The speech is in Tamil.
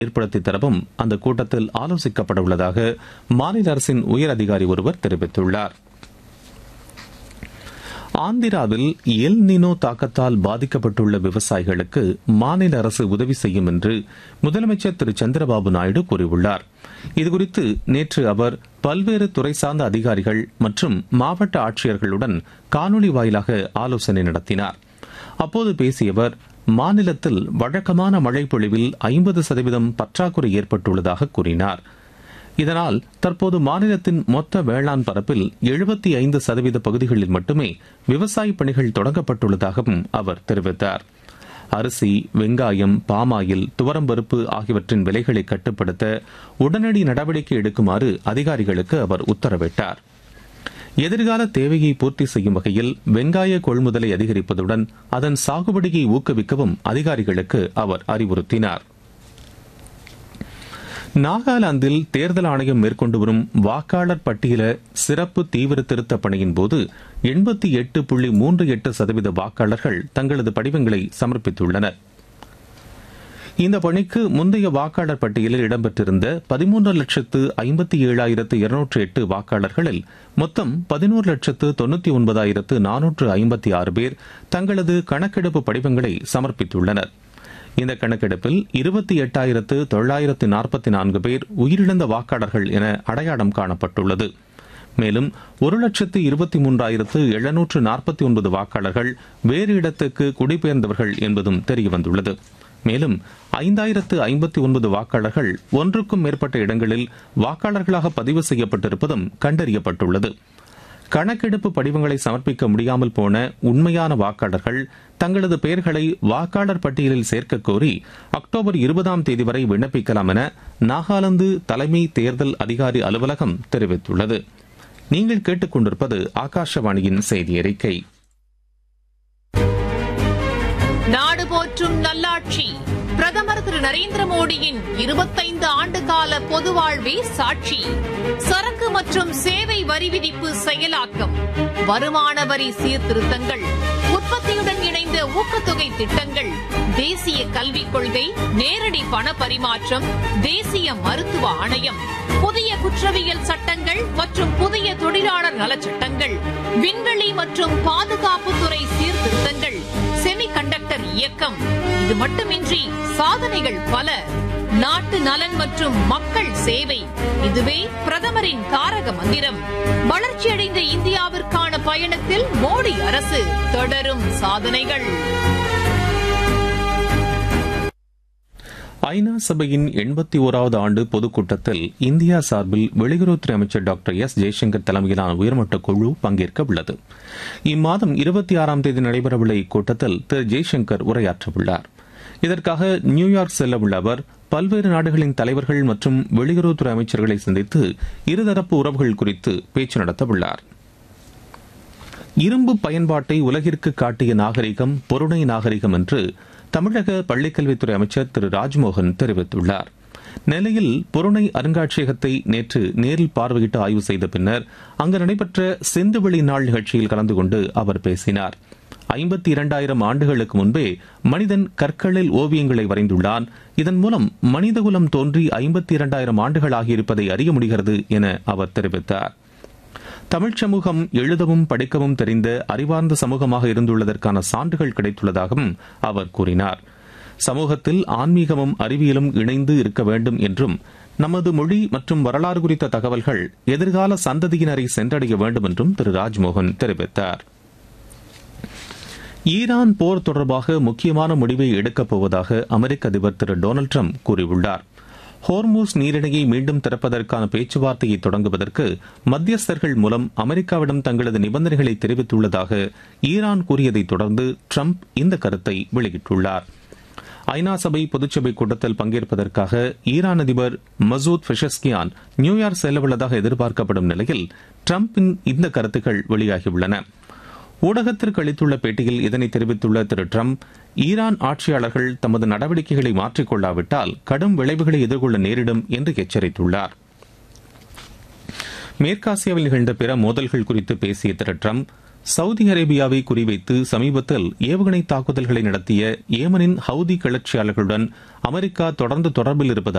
ஏற்படுத்தி தரவும் அந்த கூட்டத்தில் ஆலோசிக்கப்பட உள்ளதாக மாநில அரசின் உயர் அதிகாரி ஒருவர் தெரிவித்துள்ளார். ஆந்திராவில் எல் நினோ தாக்கத்தால் பாதிக்கப்பட்டுள்ள விவசாயிகளுக்கு மாநில அரசு உதவி செய்யும் என்று முதலமைச்சர் திரு சந்திரபாபு நாயுடு கூறியுள்ளார். இதுகுறித்து நேற்று அவர் பல்வேறு துறை சார்ந்த அதிகாரிகள் மற்றும் மாவட்ட ஆட்சியர்களுடன் காணொலி வாயிலாக ஆலோசனை நடத்தினார். அப்போது பேசிய அவர், மாநிலத்தில் வழக்கமான மழை பொழிவில் 50% பற்றாக்குறை ஏற்பட்டுள்ளதாக கூறினார். இதனால் தற்போது மாநிலத்தின் மொத்த வேளாண் பரப்பில் 75% பகுதிகளில் மட்டுமே விவசாய பணிகள் தொடங்கப்பட்டுள்ளதாகவும் அவர் தெரிவித்தார். அரிசி, வெங்காயம், பாமாயில், துவரம்பருப்பு ஆகியவற்றின் விலைகளை கட்டுப்படுத்த உடனடி நடவடிக்கை எடுக்குமாறு அதிகாரிகளுக்கு அவர் உத்தரவிட்டார். எதிர்கால தேவையை பூர்த்தி செய்யும் வகையில் வெங்காய கொள்முதலை அதிகரிப்பதுடன் அதன் சாகுபடியை ஊக்குவிக்கவும் அதிகாரிகளுக்கு அவர் அறிவுறுத்தினார். நாகாலாந்தில் தேர்தல் ஆணையம் மேற்கொண்டு வரும் வாக்காளர் பட்டியல சிறப்பு தீவிர திருத்த பணியின் போது 88.38% வாக்காளர்கள் தங்களது படிவங்களை சமர்ப்பித்துள்ளனர். இந்த பணிக்கு முந்தைய வாக்காளர் பட்டியலில் இடம்பெற்றிருந்த 13,57,208 வாக்காளர்களில் மொத்தம் 11,99,456 பேர் தங்களது கணக்கெடுப்பு படிவங்களை சமர்ப்பித்துள்ளனர். இந்த கணக்கெடுப்பில் 28,944 பேர் உயிரிழந்த வாக்காளர்கள் என அடையாளம் காணப்பட்டுள்ளது. மேலும் 1,23,749 வாக்காளர்கள் வேறு இடத்துக்கு குடிபெயர்ந்தவர்கள் என்பதும் தெரியவந்துள்ளது. மேலும் 5,059 வாக்காளர்கள் ஒன்றுக்கும் மேற்பட்ட இடங்களில் வாக்காளர்களாக பதிவு செய்யப்பட்டிருப்பதும் கண்டறியப்பட்டுள்ளது. கணக்கெடுப்பு படிவங்களை சமர்ப்பிக்க முடியாமல் போன உண்மையான வாக்காளர்கள் தங்களது பெயர்களை வாக்காளர் பட்டியலில் சேர்க்க கோரி அக்டோபர் 20 வரை விண்ணப்பிக்கலாம் என நாகாலாந்து தலைமை தேர்தல் அதிகாரி அலுவலகம் தெரிவித்துள்ளது. நீங்கள் கேட்டுக்கொண்டிருப்பது ஆகாஷவாணியின் செய்தி அறிக்கை. நாடு போற்றும் நல்லாட்சி பிரதமர் திரு நரேந்திர மோடியின் 25 ஆண்டு கால பொது வாழ்வே சாட்சி. சரக்கு மற்றும் சேவை வரி விதிப்பு செயலாக்கம், வருமான வரி சீர்திருத்தங்கள், உற்பத்தியுடன் இணைந்த ஊக்கத்தொகை திட்டங்கள், தேசிய கல்விக் கொள்கை, நேரடி பண பரிமாற்றம், தேசிய மருத்துவ ஆணையம், புதிய குற்றவியல் சட்டங்கள் மற்றும் புதிய தொழிலாளர் நலச்சட்டங்கள், விண்வெளி மற்றும் பாதுகாப்புத்துறை சீர்திருத்தங்கள், செமிகண்டக்டர் இயக்கம். இது மட்டுமின்றி சாதனைகள் பல. நாட்டு நலன் மற்றும் மக்கள் சேவை, இதுவே பிரதமரின் தாரக மந்திரம். வளர்ச்சியடைந்த இந்தியாவிற்கான பயணத்தில் மோடி அரசு, தொடரும் சாதனைகள். ஐநா சபையின் 81வது ஆண்டு பொதுக்கூட்டத்தில் இந்தியா சார்பில் வெளியுறவுத்துறை அமைச்சர் டாக்டர் எஸ் ஜெய்சங்கர் தலைமையிலான உயர்மட்ட குழு பங்கேற்க உள்ளது. இம்மாதம் 26 நடைபெறவுள்ள இக்கூட்டத்தில் திரு ஜெய்சங்கர் உரையாற்றவுள்ளார். இதற்காக நியூயார்க் செல்லவுள்ள அவர் பல்வேறு நாடுகளின் தலைவர்கள் மற்றும் வெளியுறவுத்துறை அமைச்சர்களை சந்தித்து இருதரப்பு உறவுகள் குறித்து பேச்சு நடத்தவுள்ளார். இரும்பு பயன்பாட்டை உலகிற்கு காட்டிய நாகரிகம் பொருணை நாகரிகம் என்று தமிழக பள்ளிக்கல்வித்துறை அமைச்சர் திரு ராஜ்மோகன் தெரிவித்துள்ளார். நெல்லையில் பொருணை அருங்காட்சியகத்தை நேற்று நேரில் பார்வையிட்டு ஆய்வு செய்த பின்னர் அங்கு நடைபெற்ற சிந்துவெளி நாள் நிகழ்ச்சியில் கலந்து கொண்டு அவர் பேசினார். 52,000 ஆண்டுகளுக்கு முன்பே மனிதன் கற்களில் ஓவியங்களை வரைந்துள்ளான். இதன் மூலம் மனிதகுலம் தோன்றி 52,000 ஆண்டுகள் ஆகியிருப்பதை அறிய முடிகிறது என அவர் தெரிவித்தார். தமிழ் சமூகம் எழுதவும் படிக்கவும் தெரிந்த அறிவார்ந்த சமூகமாக இருந்துள்ளதற்கான சான்றுகள் கிடைத்துள்ளதாகவும் அவர் கூறினார். சமூகத்தில் ஆன்மீகமும் அறிவியலும் இணைந்து இருக்க வேண்டும் என்றும் நமது மொழி மற்றும் வரலாறு குறித்த தகவல்கள் எதிர்கால சந்ததியினரை சென்றடைய வேண்டும் என்றும் திரு ராஜ்மோகன் தெரிவித்தார். ஈரான் போர் தொடர்பாக முக்கியமான முடிவை எடுக்கப் போவதாக அமெரிக்க அதிபர் திரு டொனால்டு டிரம்ப் கூறியுள்ளார். ஹோர்மூஸ் நீரிணையை மீண்டும் திறப்பதற்கான பேச்சுவார்த்தையை தொடங்குவதற்கு மத்தியஸ்தர்கள் மூலம் அமெரிக்காவிடம் தங்களது நிபந்தனைகளை தெரிவித்துள்ளதாக ஈரான் கூறியதை தொடர்ந்து டிரம்ப் இந்த கருத்தை வெளியிட்டுள்ளார். ஐநா சபை பொதுச்சபை கூட்டத்தில் பங்கேற்பதற்காக ஈரான் அதிபர் மசூத் பெஷஸ்கியான் நியூயார்க் செல்லவுள்ளதாக எதிர்பார்க்கப்படும் நிலையில் டிரம்பின் இந்த கருத்துக்கள் வெளியாகியுள்ளன. ஊடகத்திற்கு அளித்துள்ள பேட்டியில் இதனை தெரிவித்துள்ள திரு டிரம்ப், ஈரான் ஆட்சியாளர்கள் தமது நடவடிக்கைகளை மாற்றிக்கொள்ளாவிட்டால் கடும் விளைவுகளை எதிர்கொள்ள நேரிடும் என்று எச்சரித்துள்ளார். மேற்காசியாவில் நிகழ்ந்த பிற மோதல்கள் குறித்து பேசிய திரு டிரம்ப், சவுதி அரேபியாவை குறிவைத்து சமீபத்தில் ஏவுகணை தாக்குதல்களை நடத்திய ஏமனின் ஹவுதி கிளர்ச்சியாளர்களுடன் அமெரிக்கா தொடர்ந்து தொடர்பில் இருப்பதாக